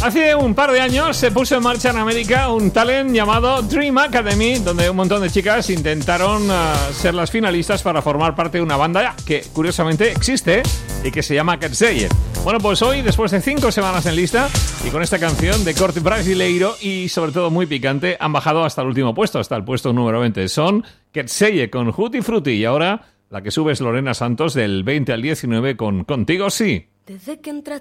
Hace un par de años se puso en marcha en América un talent llamado Dream Academy, donde un montón de chicas intentaron ser las finalistas para formar parte de una banda que curiosamente existe y que se llama Quetzeye. Bueno, pues hoy, después de 5 semanas en lista y con esta canción de corte brasileiro y sobre todo muy picante, han bajado hasta el último puesto, hasta el puesto número 20. Son Quetzeye con Jutti Frutti y ahora la que sube es Lorena Santos del 20 al 19 con Contigo Sí. Desde que entraste